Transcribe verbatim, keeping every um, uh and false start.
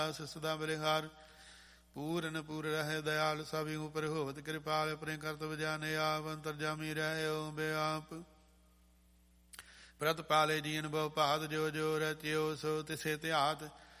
ਸਦਾ ਬਲਿਹਾਰ ਪੂਰਨ ਪੂਰ ਰਹਿ ਦਇਆਲ ਸਭੀ ਉਪਰ ਹੋਵਤ ਕਿਰਪਾਲ ਆਪਣੇ ਕਰਤਵ ਜਾਣੇ ਆਪ ਅੰਤਰਜਾਮੀ ਰਹਿ ਓ ਬਿਆਪ ਪ੍ਰਤ ਪਾਲੇ ਜੀਨ ਬਹੁ ਭਾਤ ਜੋ ਜੋ ਰਤਿਓ ਸੋ ਤਿਸੇ ਧਿਆਤ